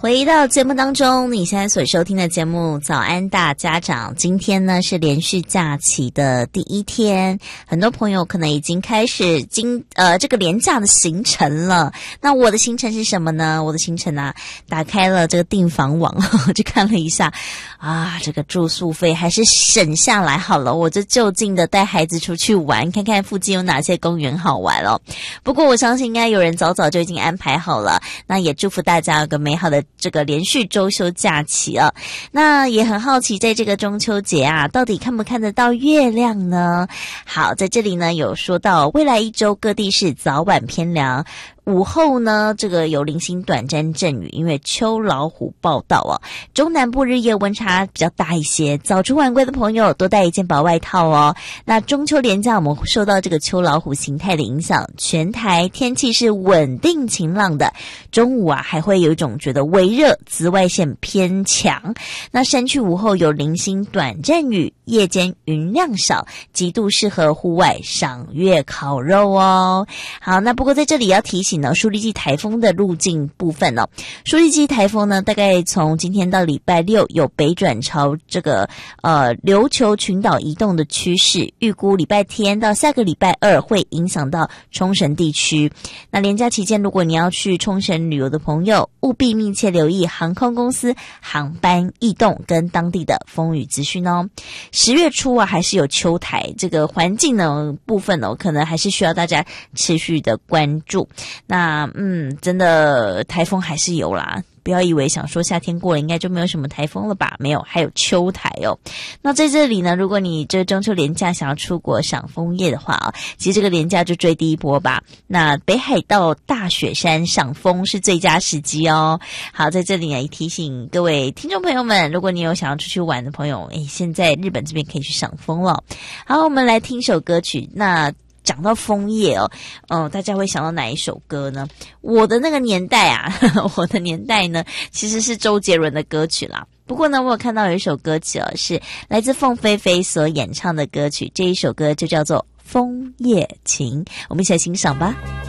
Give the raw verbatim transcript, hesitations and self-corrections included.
回到节目当中，你现在所收听的节目早安大家长，今天呢是连续假期的第一天，很多朋友可能已经开始今呃这个连假的行程了。那我的行程是什么呢？我的行程啊，打开了这个订房网就看了一下啊，这个住宿费还是省下来好了，我就就近的带孩子出去玩，看看附近有哪些公园好玩哦。不过我相信应该有人早早就已经安排好了，那也祝福大家有个美好的这个连续周休假期啊。那也很好奇，在这个中秋节啊，到底看不看得到月亮呢？好，在这里呢有说到未来一周各地是早晚偏凉，午后呢，这个有零星短暂阵雨，因为秋老虎报道哦。中南部日夜温差比较大一些，早出晚归的朋友多带一件薄外套哦。那中秋连假我们受到这个秋老虎形态的影响，全台天气是稳定晴朗的，中午啊还会有一种觉得微热，紫外线偏强。那山区午后有零星短暂雨，夜间云量少，极度适合户外赏月烤肉哦。好，那不过在这里要提醒呢，舒力基台风的路径部分哦，舒力基台风呢，大概从今天到礼拜六有北转朝这个呃琉球群岛移动的趋势，预估礼拜天到下个礼拜二会影响到冲绳地区。那连假期间，如果你要去冲绳旅游的朋友，务必密切留意航空公司航班异动跟当地的风雨资讯哦。十月初啊，还是有秋台，这个环境呢部分哦，可能还是需要大家持续的关注。那嗯，真的台风还是有啦，不要以为想说夏天过了应该就没有什么台风了吧，没有，还有秋台哦。那在这里呢，如果你这中秋连假想要出国赏枫叶的话啊，其实这个连假就追第一波吧。那北海道大雪山赏枫是最佳时机哦。好，在这里呢也提醒各位听众朋友们，如果你有想要出去玩的朋友，诶，现在日本这边可以去赏枫了。好，我们来听首歌曲。那讲到枫叶哦，嗯，大家会想到哪一首歌呢？我的那个年代啊，呵呵我的年代呢，其实是周杰伦的歌曲啦。不过呢，我有看到有一首歌曲哦，是来自凤飞飞所演唱的歌曲，这一首歌就叫做《枫叶情》，我们一起来欣赏吧。